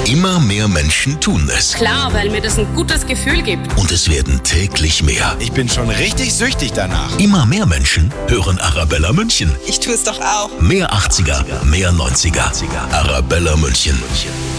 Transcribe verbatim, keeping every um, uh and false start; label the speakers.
Speaker 1: Immer mehr Menschen tun es.
Speaker 2: Klar, weil mir das ein gutes Gefühl gibt.
Speaker 1: Und es werden täglich mehr.
Speaker 3: Ich bin schon richtig süchtig danach.
Speaker 1: Immer mehr Menschen hören Arabella München.
Speaker 4: Ich tue es doch auch.
Speaker 1: Mehr achtziger, mehr neunziger. Arabella München.